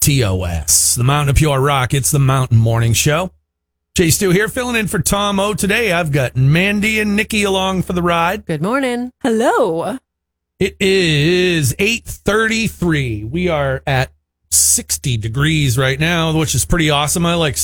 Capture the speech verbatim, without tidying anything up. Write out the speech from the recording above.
T O S, the Mountain of Pure Rock. It's the Mountain Morning Show. Jay Stu here, filling in for Tom O. Today, I've got Mandy and Nikki along for the ride. Good morning. Hello. It is eight thirty-three. We are at sixty degrees right now, which is pretty awesome. I like